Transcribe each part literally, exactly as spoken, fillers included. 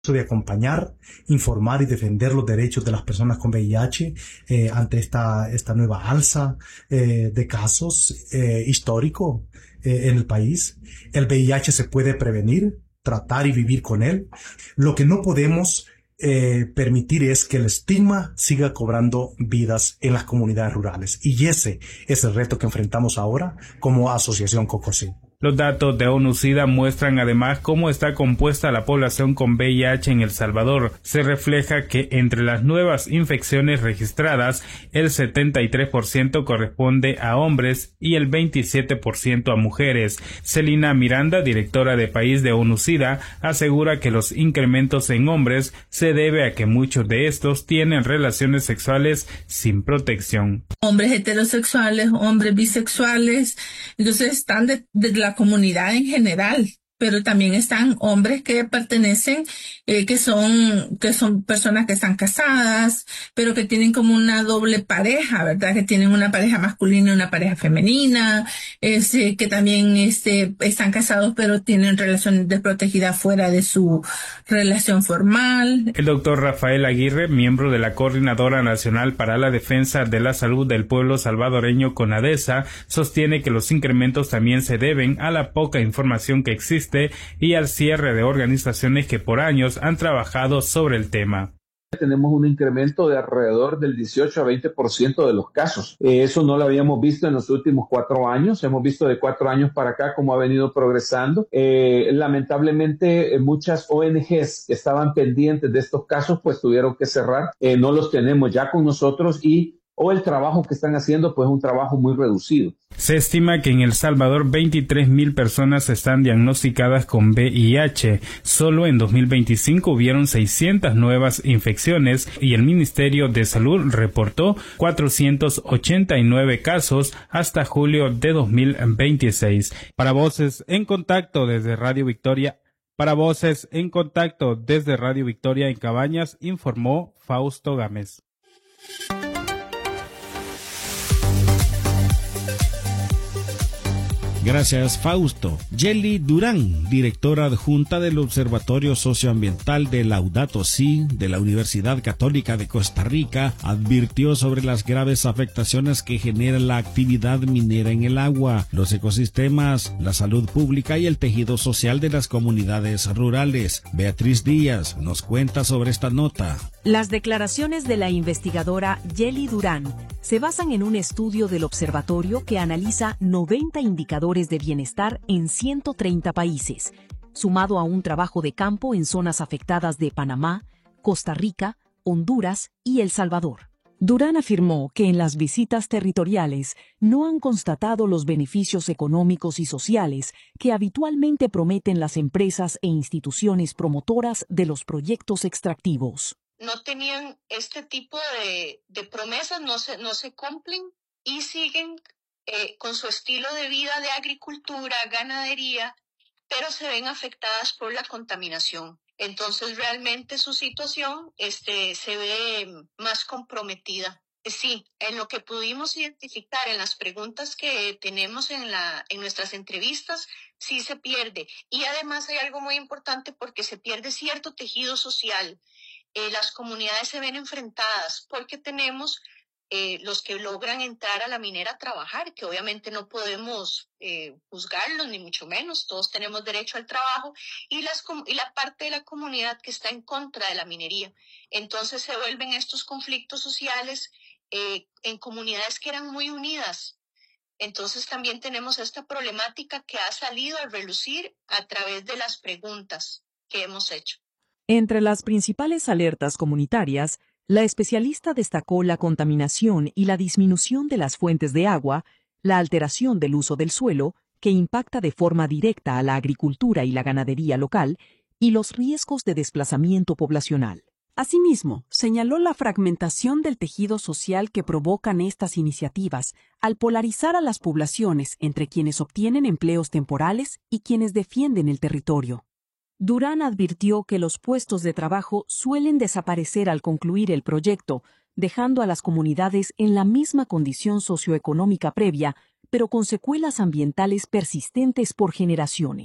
de acompañar, informar y defender los derechos de las personas con V I H eh, ante esta, esta nueva alza eh, de casos eh, histórico eh, en el país. El V I H se puede prevenir, tratar y vivir con él. Lo que no podemos eh, permitir es que el estigma siga cobrando vidas en las comunidades rurales. Y ese es el reto que enfrentamos ahora como Asociación COCOSID. Los datos de ONU-SIDA muestran además cómo está compuesta la población con V I H en El Salvador. Se refleja que entre las nuevas infecciones registradas, el setenta y tres por ciento corresponde a hombres y el veintisiete por ciento a mujeres. Celina Miranda, directora de país de ONU-SIDA, asegura que los incrementos en hombres se debe a que muchos de estos tienen relaciones sexuales sin protección. Hombres heterosexuales, hombres bisexuales, entonces están de, de la comunidad en general, pero también están hombres que pertenecen, eh, que son que son personas que están casadas, pero que tienen como una doble pareja, ¿verdad? Que tienen una pareja masculina y una pareja femenina, este, que también este, están casados, pero tienen relaciones desprotegidas fuera de su relación formal. El doctor Rafael Aguirre, miembro de la Coordinadora Nacional para la Defensa de la Salud del Pueblo Salvadoreño, CONADESA, sostiene que los incrementos también se deben a la poca información que existe y al cierre de organizaciones que por años han trabajado sobre el tema. Tenemos un incremento de alrededor del dieciocho a veinte por ciento de los casos. Eh, eso no lo habíamos visto en los últimos cuatro años. Hemos visto de cuatro años para acá cómo ha venido progresando. Eh, lamentablemente, eh, muchas O N Ges que estaban pendientes de estos casos, pues tuvieron que cerrar. Eh, no los tenemos ya con nosotros y o el trabajo que están haciendo, pues es un trabajo muy reducido. Se estima que en El Salvador veintitrés mil personas están diagnosticadas con V I H. Solo en dos mil veinticinco hubieron seiscientas nuevas infecciones y el Ministerio de Salud reportó cuatrocientos ochenta y nueve casos hasta julio de dos mil veintiséis. Para Voces en Contacto desde Radio Victoria, para Voces en Contacto desde Radio Victoria en Cabañas, informó Fausto Gámez. Gracias, Fausto. Yeli Durán, directora adjunta del Observatorio Socioambiental de Laudato Si de la Universidad Católica de Costa Rica, advirtió sobre las graves afectaciones que genera la actividad minera en el agua, los ecosistemas, la salud pública y el tejido social de las comunidades rurales. Beatriz Díaz nos cuenta sobre esta nota. Las declaraciones de la investigadora Yeli Durán se basan en un estudio del observatorio que analiza noventa indicadores de bienestar en ciento treinta países, sumado a un trabajo de campo en zonas afectadas de Panamá, Costa Rica, Honduras y El Salvador. Durán afirmó que en las visitas territoriales no han constatado los beneficios económicos y sociales que habitualmente prometen las empresas e instituciones promotoras de los proyectos extractivos. No tenían este tipo de, de promesas, no se, no se cumplen y siguen eh, con su estilo de vida de agricultura, ganadería, pero se ven afectadas por la contaminación. Entonces realmente su situación este, se ve más comprometida. Sí, en lo que pudimos identificar en las preguntas que tenemos en, la, en nuestras entrevistas, sí se pierde. Y además hay algo muy importante porque se pierde cierto tejido social. Eh, las comunidades se ven enfrentadas porque tenemos eh, los que logran entrar a la minera a trabajar, que obviamente no podemos eh, juzgarlos, ni mucho menos, todos tenemos derecho al trabajo, y, las, y la parte de la comunidad que está en contra de la minería. Entonces se vuelven estos conflictos sociales eh, en comunidades que eran muy unidas. Entonces también tenemos esta problemática que ha salido a relucir a través de las preguntas que hemos hecho. Entre las principales alertas comunitarias, la especialista destacó la contaminación y la disminución de las fuentes de agua, la alteración del uso del suelo, que impacta de forma directa a la agricultura y la ganadería local, y los riesgos de desplazamiento poblacional. Asimismo, señaló la fragmentación del tejido social que provocan estas iniciativas al polarizar a las poblaciones entre quienes obtienen empleos temporales y quienes defienden el territorio. Durán advirtió que los puestos de trabajo suelen desaparecer al concluir el proyecto, dejando a las comunidades en la misma condición socioeconómica previa, pero con secuelas ambientales persistentes por generaciones.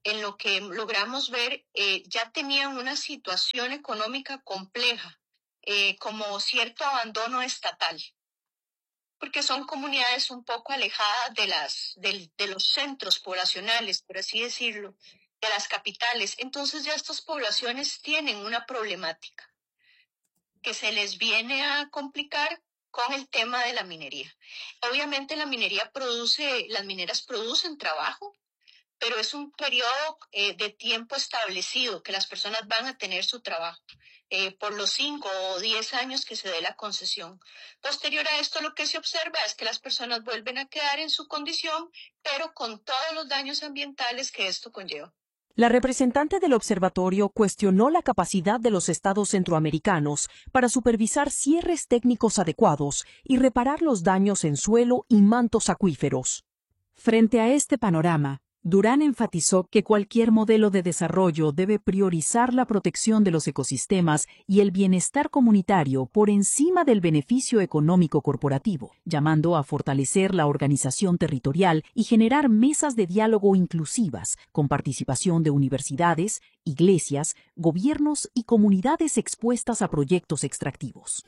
en lo que logramos ver, eh, ya tenían una situación económica compleja, eh, como cierto abandono estatal, porque son comunidades un poco alejadas de, las, de, de los centros poblacionales, por así decirlo, de las capitales. Entonces ya estas poblaciones tienen una problemática que se les viene a complicar con el tema de la minería. Obviamente la minería produce, las mineras producen trabajo, pero es un periodo eh, de tiempo establecido que las personas van a tener su trabajo eh, por los cinco o diez años que se dé la concesión. Posterior a esto, lo que se observa es que las personas vuelven a quedar en su condición, pero con todos los daños ambientales que esto conlleva. La representante del observatorio cuestionó la capacidad de los estados centroamericanos para supervisar cierres técnicos adecuados y reparar los daños en suelo y mantos acuíferos. Frente a este panorama, Durán enfatizó que cualquier modelo de desarrollo debe priorizar la protección de los ecosistemas y el bienestar comunitario por encima del beneficio económico corporativo, llamando a fortalecer la organización territorial y generar mesas de diálogo inclusivas con participación de universidades, iglesias, gobiernos y comunidades expuestas a proyectos extractivos.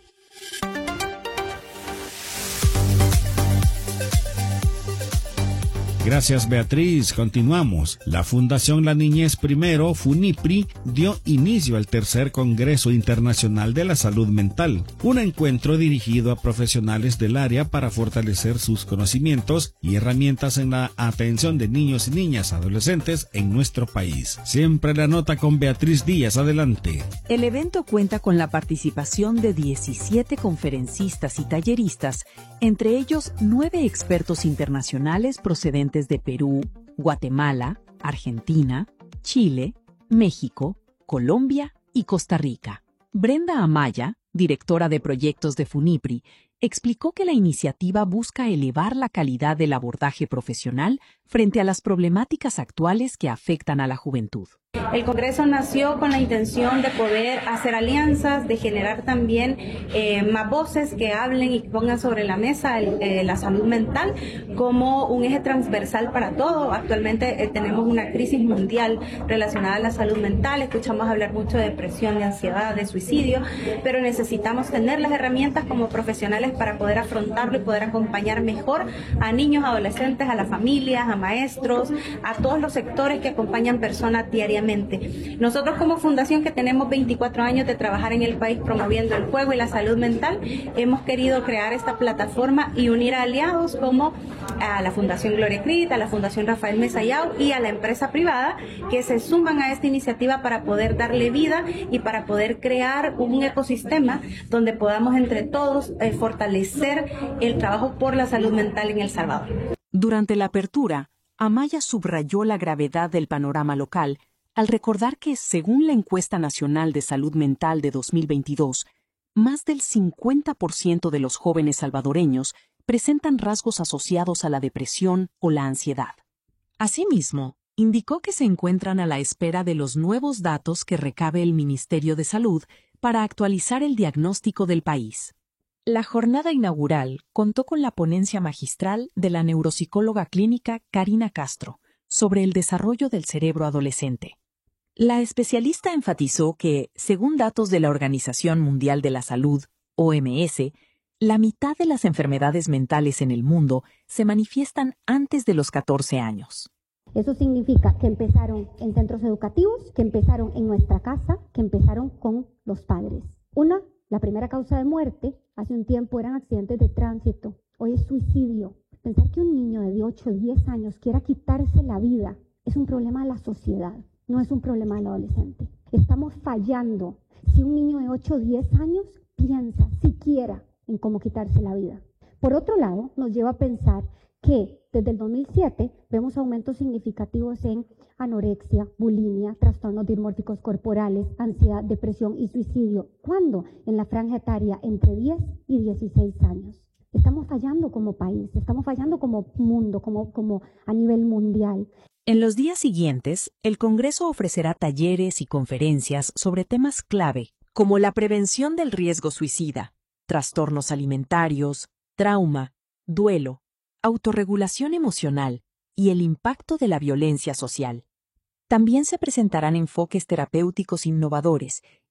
Gracias, Beatriz. Continuamos. La Fundación La Niñez Primero, FUNIPRI, dio inicio al tercer Congreso Internacional de la Salud Mental, un encuentro dirigido a profesionales del área para fortalecer sus conocimientos y herramientas en la atención de niños y niñas adolescentes en nuestro país. Siempre la nota con Beatriz Díaz. Adelante. El evento cuenta con la participación de diecisiete conferencistas y talleristas, entre ellos nueve expertos internacionales procedentes de Perú, Guatemala, Argentina, Chile, México, Colombia y Costa Rica. Brenda Amaya, directora de proyectos de FUNIPRI, explicó que la iniciativa busca elevar la calidad del abordaje profesional frente a las problemáticas actuales que afectan a la juventud. El Congreso nació con la intención de poder hacer alianzas, de generar también eh, más voces que hablen y que pongan sobre la mesa el, eh, la salud mental como un eje transversal para todo. Actualmente eh, tenemos una crisis mundial relacionada a la salud mental, escuchamos hablar mucho de depresión, de ansiedad, de suicidio, pero necesitamos tener las herramientas como profesionales para poder afrontarlo y poder acompañar mejor a niños, adolescentes, a las familias, a maestros, a todos los sectores que acompañan personas diariamente. Nosotros como fundación que tenemos veinticuatro años de trabajar en el país promoviendo el juego y la salud mental, hemos querido crear esta plataforma y unir a aliados como a la Fundación Gloria Crit, a la Fundación Rafael Mesayao y a la empresa privada que se suman a esta iniciativa para poder darle vida y para poder crear un ecosistema donde podamos entre todos eh, fortalecer el trabajo por la salud mental en El Salvador. Durante la apertura, Amaya subrayó la gravedad del panorama local al recordar que, según la Encuesta Nacional de Salud Mental de dos mil veintidós, más del cincuenta por ciento de los jóvenes salvadoreños presentan rasgos asociados a la depresión o la ansiedad. Asimismo, indicó que se encuentran a la espera de los nuevos datos que recabe el Ministerio de Salud para actualizar el diagnóstico del país. La jornada inaugural contó con la ponencia magistral de la neuropsicóloga clínica Karina Castro sobre el desarrollo del cerebro adolescente. La especialista enfatizó que, según datos de la Organización Mundial de la Salud, O M S, la mitad de las enfermedades mentales en el mundo se manifiestan antes de los catorce años. Eso significa que empezaron en centros educativos, que empezaron en nuestra casa, que empezaron con los padres. Una, la primera causa de muerte, hace un tiempo eran accidentes de tránsito, hoy es suicidio. Pensar que un niño de ocho o diez años quiera quitarse la vida es un problema de la sociedad, no es un problema del adolescente. Estamos fallando si un niño de ocho o diez años piensa siquiera en cómo quitarse la vida. Por otro lado, nos lleva a pensar que desde el dos mil siete vemos aumentos significativos en anorexia, bulimia, trastornos dismórficos corporales, ansiedad, depresión y suicidio. ¿Cuándo? En la franja etaria entre diez y dieciséis años. Estamos fallando como país, estamos fallando como mundo, como, como a nivel mundial. En los días siguientes, el Congreso ofrecerá talleres y conferencias sobre temas clave como la prevención del riesgo suicida, trastornos alimentarios, trauma, duelo, autorregulación emocional y el impacto de la violencia social. También se presentarán enfoques terapéuticos innovadores